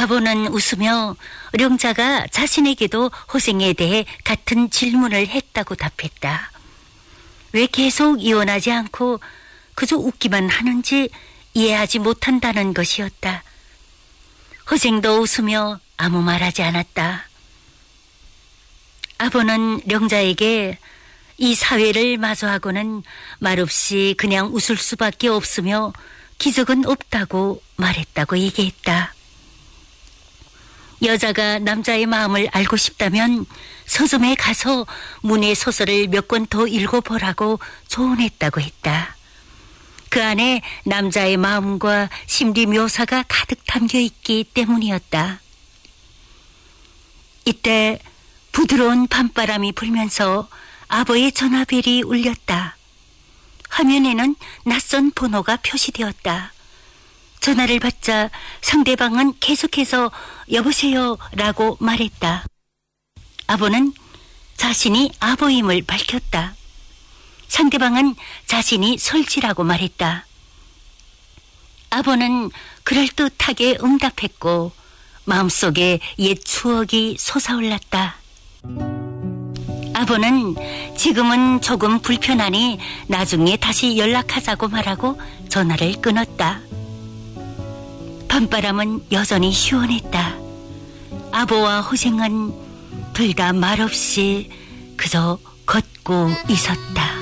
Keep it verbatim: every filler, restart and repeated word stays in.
아버는 웃으며 령자가 자신에게도 호생에 대해 같은 질문을 했다고 답했다. 왜 계속 이혼하지 않고 그저 웃기만 하는지 이해하지 못한다는 것이었다. 호생도 웃으며 아무 말하지 않았다. 아버는 령자에게 이 사회를 마주하고는 말없이 그냥 웃을 수밖에 없으며 기적은 없다고 말했다고 얘기했다. 여자가 남자의 마음을 알고 싶다면 서점에 가서 문의 소설을 몇 권 더 읽어보라고 조언했다고 했다. 그 안에 남자의 마음과 심리 묘사가 가득 담겨 있기 때문이었다. 이때 부드러운 밤바람이 불면서 아버의 전화벨이 울렸다. 화면에는 낯선 번호가 표시되었다. 전화를 받자 상대방은 계속해서 여보세요 라고 말했다. 아버는 자신이 아버임을 밝혔다. 상대방은 자신이 설지라고 말했다. 아버는 그럴듯하게 응답했고 마음속에 옛 추억이 솟아올랐다. 아버는 지금은 조금 불편하니 나중에 다시 연락하자고 말하고 전화를 끊었다. 밤바람은 여전히 시원했다. 아버와 호생은 둘 다 말없이 그저 걷고 있었다.